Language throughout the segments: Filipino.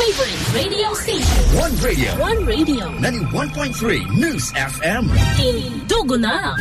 favorite radio station. One radio. One radio. 91.3 News FM. Indugo na.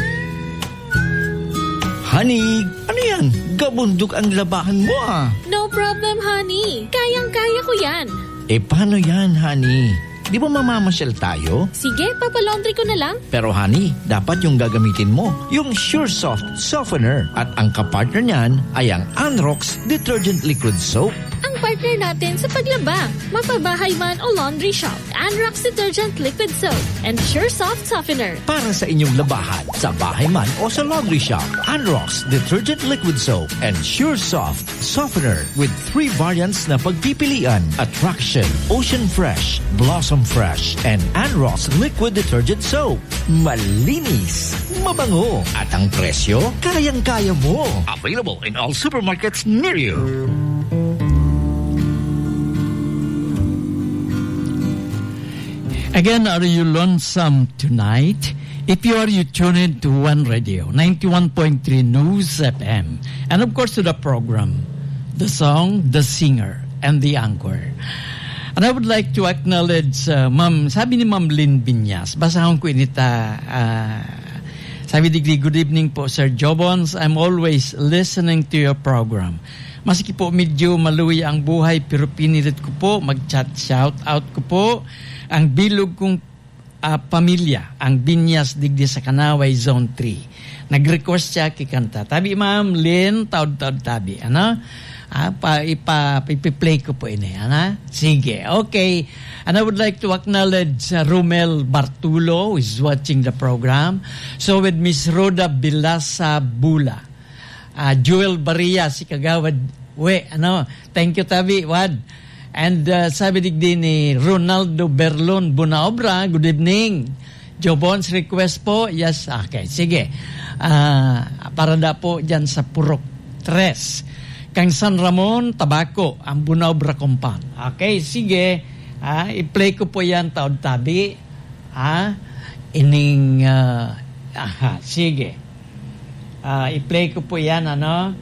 Honey, ano yan? Gabundok ang labahan mo ah. No problem, honey. Kayang-kaya ko yan. Paano yan, honey? Di ba mamamasyal tayo? Sige, papalaundry ko na lang. Pero honey, dapat yung gagamitin mo, yung SureSoft Softener. At ang kapartner niyan ay ang Anrox Detergent Liquid Soap. Ang partner natin sa paglaba, mapabahay man o laundry shop, Anrox Detergent Liquid Soap and SureSoft Softener. Para sa inyong labahan, sa bahay man o sa laundry shop, Anrox Detergent Liquid Soap and SureSoft Softener with 3 variants na pagpipilian: Attraction, Ocean Fresh, Blossom Fresh, and Anrox Liquid Detergent Soap. Malinis, mabango, at ang presyo, kayang-kaya mo. Available in all supermarkets near you. Again, are you lonesome tonight? If you are, you tune in to One Radio, 91.3 News FM. And of course to the program, the song, the singer, and the anchor. And I would like to acknowledge, sabi ni Ma'am Lynn Binyas, basahan ko inita, sabi digdi, good evening po, Sir Jobons. I'm always listening to your program. Maski po medyo maluwi ang buhay, pero pinilit ko po, mag-chat shout out ko po, ang bilog kong pamilya, ang Binyas digdi sa Kanaway Zone 3. Nag-request siya kikanta. Tabi Ma'am Lynn, taod-taod tabi. Ano? Ipi-play ko po ini. Ano? Sige, okay. And I would like to acknowledge Romel Bartulo, who is watching the program. So with Miss Rhoda Bilasa Bula, Joel Baria, si Kagawad, thank you tabi, Wad. And sabi digdi ni Ronaldo Berlon Bunaobra, good evening. Jobons request po, yes, okay, sige. Para da po dyan sa Purok 3. Kang San Ramon, Tabaco, ang Bunaobra compound. Okay, sige. I-play ko po yan, taod tabi. Sige. I-play ko po yan, ano?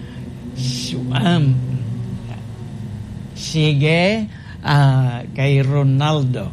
Sige, kay Ronaldo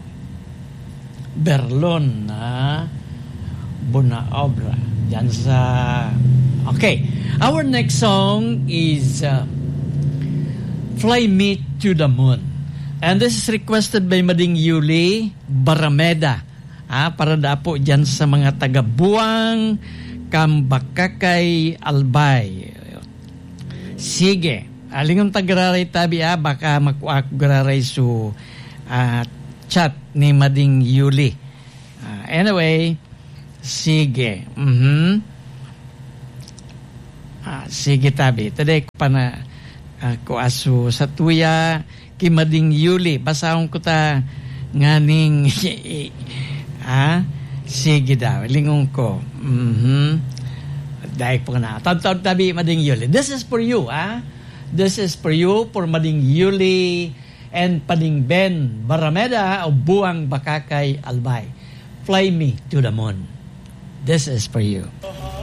Berlon na Bunaobra dyan sa... Okay, our next song is Fly Me to the Moon, and this is requested by Mading Yuli Barameda, para da po dyan sa mga taga-Buang Kambakakay Albay. Sige, alingon tagraray tabi baka makuagraray su chat ni Mading Yuli. Anyway, sige. Sige tabi. Today ko pa na ko asu sa tuya ki Mading Yuli. Basahon ko ta nganing sige daw. Lingon ko. Dahil po na. Tabi tabi Mading Yuli. This is for you, This is for you, for Mading Yuli and Pading Ben Barameda o Buang Bakakay Albay. Fly Me to the Moon. This is for you.